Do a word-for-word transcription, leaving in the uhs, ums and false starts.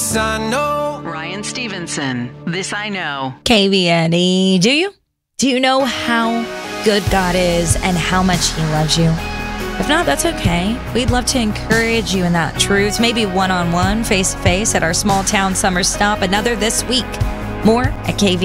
This I know. Ryan Stevenson, This I Know. K V N E. Do you? Do you know how good God is and how much He loves you? If not, that's okay. We'd love to encourage you in that truth, maybe one-on-one, face-to-face at our small town summer stop. Another this week. More at K V N E.